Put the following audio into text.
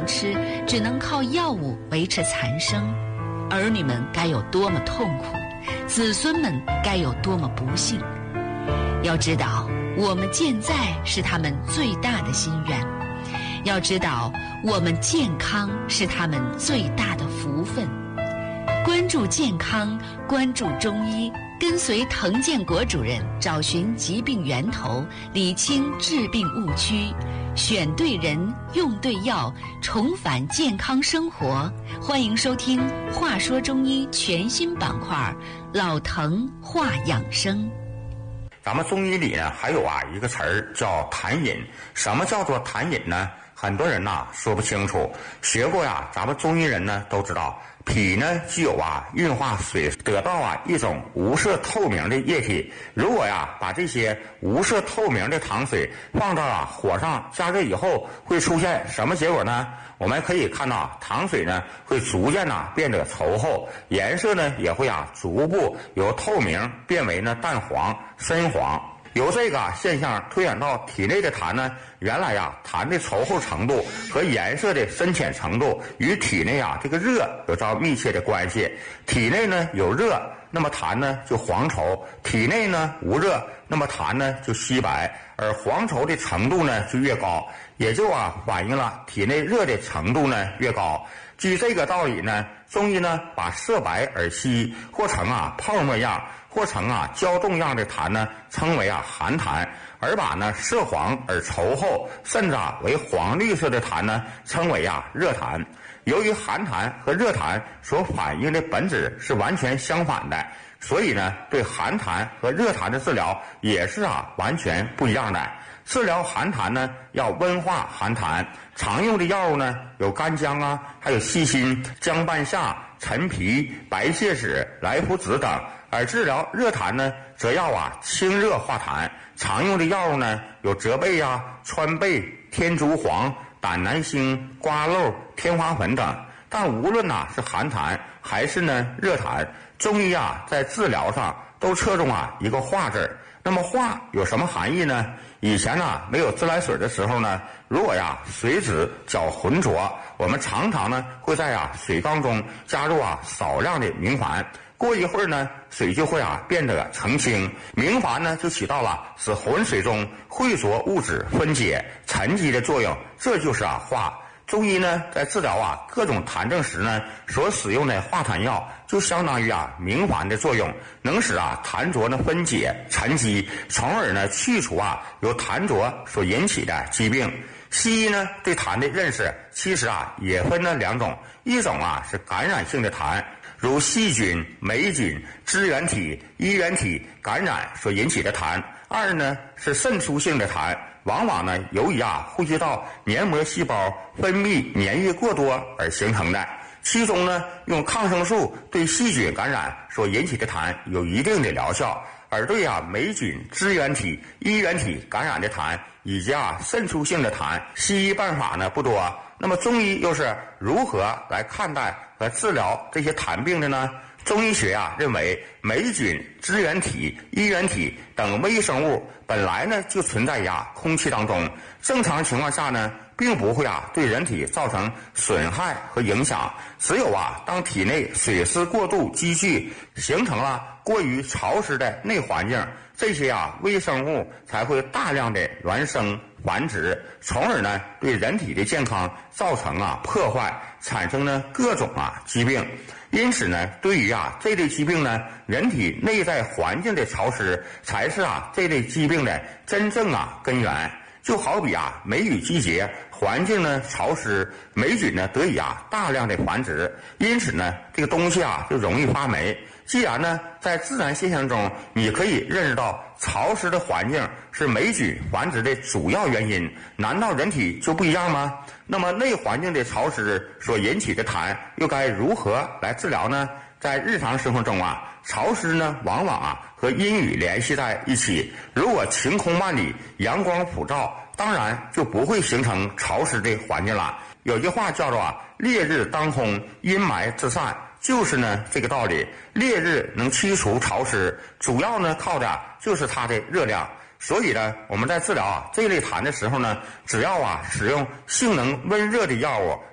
吃，只能靠药物维持残生，儿女们该有多么痛苦，子孙们该有多么不幸。要知道，我们健在是他们最大的心愿；要知道，我们健康是他们最大的福分。关注健康，关注中医，跟随滕建国主任找寻疾病源头，理清治病误区，选对人，用对药，重返健康生活。欢迎收听《话说中医》全新板块老滕话养生。 咱们中医里呢还有一个词儿叫痰饮。什么叫做痰饮呢？很多人说不清楚，学过咱们中医人呢都知道，脾呢具有运化水得到一种无色透明的液体。如果把这些无色透明的糖水放到火上加热以后，会出现什么结果呢？我们可以看到糖水呢会逐渐变得稠厚，颜色呢也会逐步由透明变为淡黄深黄。由这个现象推演到体内的痰呢，原来痰的稠厚程度和颜色的深浅程度与体内这个热有着密切的关系。体内呢有热，那么痰呢就黄稠；体内呢无热，那么痰呢就稀白，而黄稠的程度呢就越高，也就反映了体内热的程度呢越高。据这个道理呢，中医呢把色白而稀或成泡沫样或成胶冻样的痰呢称为寒痰，而把色黄而稠厚甚至为黄绿色的痰呢称为热痰。由于寒痰和热痰所反映的本质是完全相反的，所以呢对寒痰和热痰的治疗也是完全不一样的。治疗寒痰呢要温化寒痰，常用的药物呢有干姜还有细辛、姜半夏、陈皮、白芥子、莱菔子等。而治疗热痰呢则要清热化痰，常用的药物呢有泽贝川贝、天竺黄、胆南星、瓜蒌、天花粉等。但无论是寒痰还是热痰，中医在治疗上都侧重一个化字。那么化有什么含义呢？以前没有自来水的时候呢，如果水质较浑浊，我们常常呢会在水缸中加入少量的明矾。过一会儿呢，水就会变得澄清，明矾呢就起到了使浑水中浑浊物质分解沉积的作用，这就是化。中医呢在治疗各种痰症时呢所使用的化痰药，就相当于明矾的作用，能使痰浊呢分解沉积，从而呢去除由痰浊所引起的疾病。西医呢对痰的认识其实也分了两种，一种是感染性的痰，如细菌、霉菌、支原体、衣原体感染所引起的痰；二呢是渗出性的痰，往往呢由于呼吸道黏膜细胞分泌粘液过多而形成的。其中呢用抗生素对细菌感染所引起的痰有一定的疗效，而对霉菌、支原体、衣原体感染的痰以及渗出性的痰，西医办法呢不多。那么中医又是如何来看待和治疗这些痰病的呢？中医学认为，霉菌、支原体、衣原体等微生物本来呢就存在空气当中，正常情况下呢并不会对人体造成损害和影响。只有当体内水湿过度积聚，形成了过于潮湿的内环境，这些微生物才会大量的孪生繁殖，从而呢对人体的健康造成破坏，产生呢各种疾病。因此呢，对于这类疾病呢，人体内在环境的潮湿才是这类疾病的真正根源。就好比梅雨季节，环境呢潮湿，霉菌呢得以大量的繁殖，因此呢这个东西就容易发霉。既然呢在自然现象中你可以认识到潮湿的环境是霉菌繁殖的主要原因，难道人体就不一样吗？那么内环境的潮湿所引起的痰又该如何来治疗呢？在日常生活中潮湿呢往往和阴雨联系在一起，如果晴空万里，阳光普照，当然就不会形成潮湿的环境了。有句话叫做烈日当空，阴霾自散，就是呢这个道理。烈日能驱除潮湿，主要呢靠的就是它的热量。所以呢我们在治疗这类痰的时候呢，只要使用性能温热的药物，